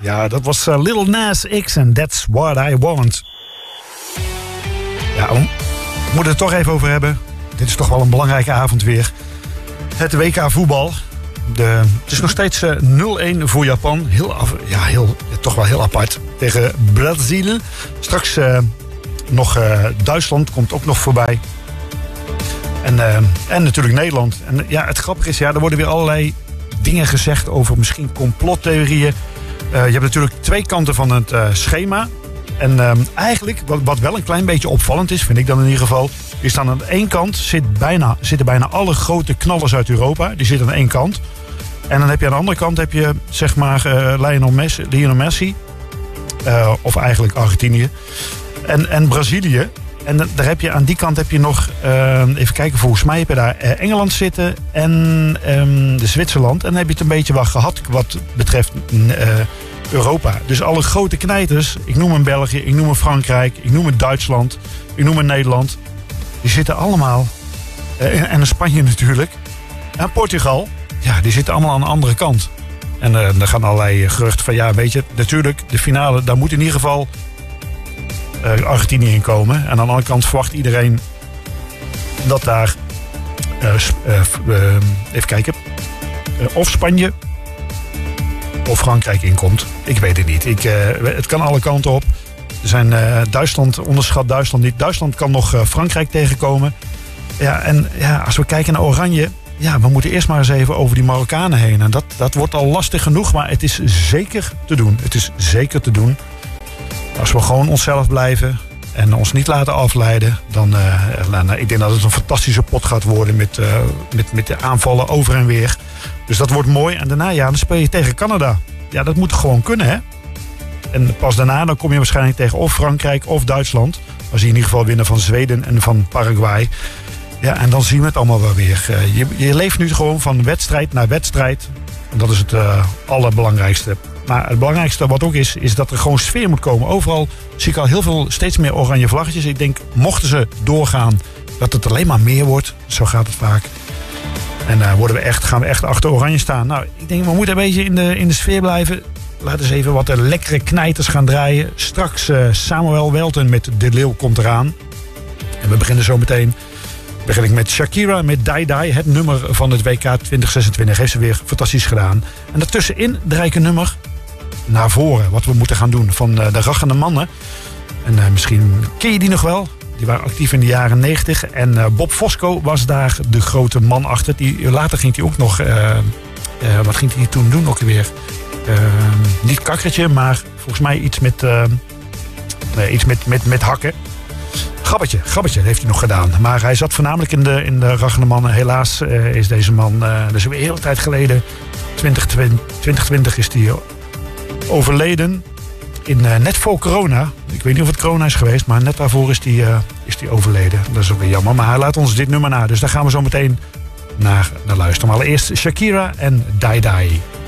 Ja, dat was Lil Nas X en That's What I Want. Ja, we moeten het toch even over hebben. Dit is toch wel een belangrijke avond weer. Het WK voetbal. Het is nog steeds 0-1 voor Japan. Toch wel heel apart. Tegen Brazil. Straks nog Duitsland komt ook nog voorbij. En natuurlijk Nederland. En ja, het grappige is, er worden weer allerlei dingen gezegd over misschien complottheorieën. Je hebt natuurlijk twee kanten van het schema. En eigenlijk, wat wel een klein beetje opvallend is, vind ik dan in ieder geval, is dan aan de ene kant zitten bijna alle grote knallers uit Europa. Die zitten aan één kant. En dan heb je aan de andere kant zeg maar Lionel Messi. Of eigenlijk Argentinië. En Brazilië. En daar heb je aan die kant nog, even kijken, volgens mij heb je daar Engeland zitten en de Zwitserland. En dan heb je het een beetje wel gehad wat betreft Europa. Dus alle grote knijters, ik noem hem België, ik noem hem Frankrijk, ik noem het Duitsland, ik noem het Nederland. Die zitten allemaal, en Spanje natuurlijk, en Portugal, ja, die zitten allemaal aan de andere kant. En er gaan allerlei geruchten van, ja, weet je, natuurlijk, de finale, daar moet in ieder geval Argentinië in komen. En aan de andere kant verwacht iedereen dat daar even kijken, of Spanje of Frankrijk in komt. Ik weet het niet. Het kan alle kanten op. Er zijn Duitsland, onderschat Duitsland niet. Duitsland kan nog Frankrijk tegenkomen. Ja, en ja, als we kijken naar Oranje, ja, we moeten eerst maar eens even over die Marokkanen heen. En dat wordt al lastig genoeg, maar het is zeker te doen. Het is zeker te doen. Als we gewoon onszelf blijven en ons niet laten afleiden, dan ik denk dat het een fantastische pot gaat worden met de aanvallen over en weer. Dus dat wordt mooi. En daarna, dan speel je tegen Canada. Ja, dat moet gewoon kunnen, hè? En pas daarna dan kom je waarschijnlijk tegen of Frankrijk of Duitsland. Als die in ieder geval winnen van Zweden en van Paraguay. Ja, en dan zien we het allemaal wel weer. Je leeft nu gewoon van wedstrijd naar wedstrijd. En dat is het allerbelangrijkste. Maar het belangrijkste wat ook is dat er gewoon sfeer moet komen. Overal zie ik al steeds meer oranje vlaggetjes. Ik denk, mochten ze doorgaan, dat het alleen maar meer wordt. Zo gaat het vaak. En gaan we echt achter oranje staan. Nou, ik denk, we moeten een beetje in de sfeer blijven. Laten we eens even wat lekkere knijters gaan draaien. Straks Samuel Welten met De Leeuw komt eraan. En we beginnen zo meteen. Begin ik met Shakira met Die Die. Het nummer van het WK 2026. Heeft ze weer fantastisch gedaan. En daartussenin draai ik een nummer naar voren. Wat we moeten gaan doen van de Rachende Mannen. En misschien ken je die nog wel. Die waren actief in de jaren 90. En Bob Fosco was daar de grote man achter. Later ging hij ook nog... wat ging hij toen doen ook weer? Niet kakkertje, maar volgens mij iets met hakken. Gabbertje heeft hij nog gedaan. Maar hij zat voornamelijk in de Rachende Mannen. Helaas is deze man... dat is weer een hele tijd geleden. 2020 is hij overleden. Net voor corona. Ik weet niet of het corona is geweest, maar net daarvoor is die overleden. Dat is ook weer jammer. Maar hij laat ons dit nummer na. Dus daar gaan we zo meteen naar luisteren. Maar allereerst Shakira en Die Die.